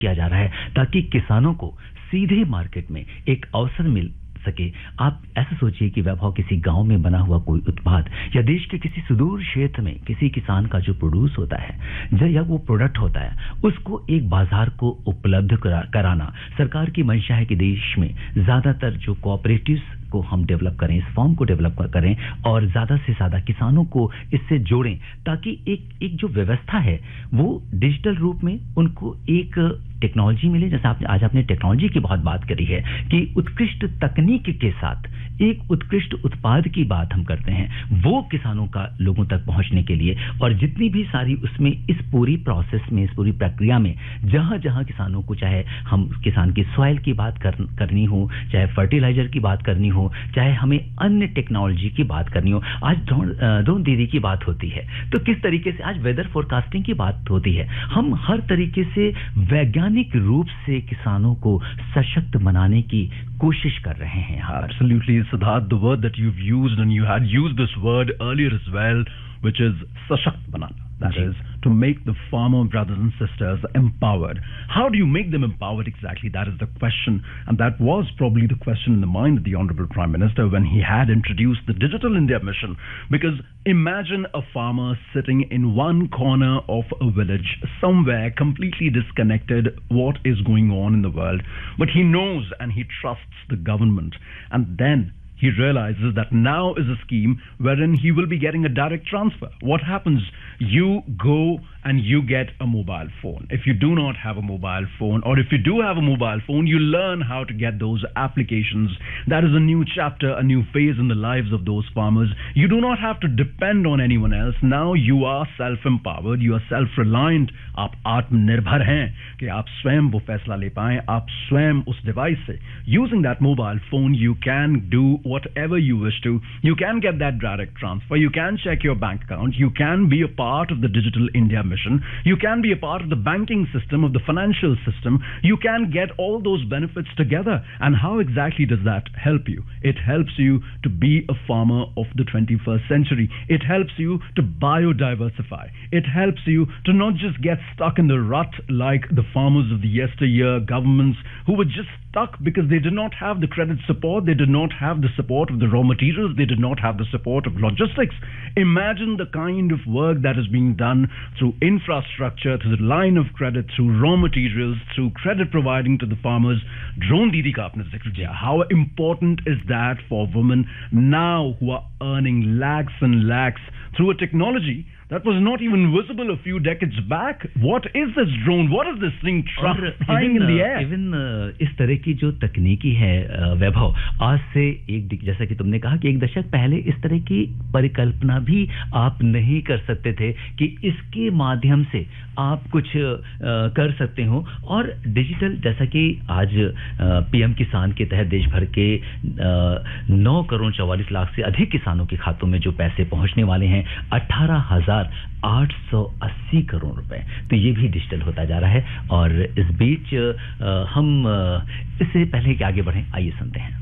किया जा रहा है ताकि किसानों को सीधे मार्केट में एक अवसर मिल सके। आप ऐसा सोचिए कि वैभव किसी गांव में बना हुआ कोई उत्पाद या देश के किसी सुदूर क्षेत्र में किसी किसान का जो प्रोड्यूस होता है या वो प्रोडक्ट होता है, उसको एक बाजार को उपलब्ध कराना सरकार की मंशा है कि देश में ज्यादातर जो कोऑपरेटिव्स को हम डेवलप करें, इस फॉर्म को डेवलप करें और ज्यादा से ज्यादा किसानों को इससे जोड़ें ताकि एक जो व्यवस्था है वो डिजिटल रूप में उनको एक टेक्नोलॉजी मिले। जैसे आज आपने टेक्नोलॉजी की बहुत बात करी है कि उत्कृष्ट तकनीक के साथ एक उत्कृष्ट उत्पाद की बात हम करते हैं, वो किसानों का लोगों तक पहुंचने के लिए, और जितनी भी सारी उसमें इस पूरी प्रोसेस में, इस पूरी प्रक्रिया में जहां जहां किसानों को, चाहे हम किसान की सॉइल की बात करनी हो, चाहे फर्टिलाइजर की बात करनी हो, चाहे हमें अन्य टेक्नोलॉजी की बात करनी हो, आज ड्रोन दीदी की बात होती है, तो किस तरीके से आज वेदर फोरकास्टिंग की बात होती है, हम हर तरीके से वैज्ञानिक रूप से किसानों को सशक्त बनाने की कोशिश कर रहे हैं। Absolutely, Siddharth, the word that you've used, and you had used this word earlier as well, which is sashakt banana. That is to make the farmer brothers and sisters empowered. How do you make them empowered exactly? That is the question, and that was probably the question in the mind of the Honorable Prime Minister when he had introduced the Digital India Mission. Because imagine a farmer sitting in one corner of a village, somewhere completely disconnected what is going on in the world, but he knows and he trusts the government, and then he realizes that now is a scheme wherein he will be getting a direct transfer. What happens? You go and you get a mobile phone. If you do not have a mobile phone, or if you do have a mobile phone, you learn how to get those applications. That is a new chapter, a new phase in the lives of those farmers. You do not have to depend on anyone else. Now you are self-empowered, you are self-reliant. आप आत्मनिर्भर हैं कि आप स्वयं वो फैसला ले पाएं, आप स्वयं उस डिवाइस से, using that mobile phone, you can do whatever you wish to. You can get that direct transfer. You can check your bank account. You can be a part of the Digital India Mission. You can be a part of the banking system, of the financial system. You can get all those benefits together. And how exactly does that help you? It helps you to be a farmer of the 21st century. It helps you to biodiversify. It helps you to not just get stuck in the rut like the farmers of the yesteryear governments who were just stuck because they did not have the credit support, they did not have the support of the raw materials, they did not have the support of logistics. Imagine the kind of work that is being done through infrastructure, through the line of credit, through raw materials, through credit providing to the farmers. Drone Didi ka aapne zikr kiya. How important is that for women now who are earning lakhs and lakhs through a technology that was not even visible a few decades back? What is this drone? What is this thing flying in the air? Even इस तरह की जो तकनीकी है वैभव, आज से जैसा कि तुमने कहा कि एक दशक पहले इस तरह की परिकल्पना भी आप नहीं कर सकते थे कि इसके माध्यम से आप कुछ कर सकते हो। और डिजिटल, जैसा कि आज पीएम किसान के तहत देश भर के 9 करोड़ 44 लाख से अधिक किसानों के खातों में जो पैसे पहुंचने वाले हैं 18,880 करोड़ रुपए, तो ये भी डिजिटल होता जा रहा है। और इस बीच हम इससे पहले कि आगे बढ़ें, आइए सुनते हैं।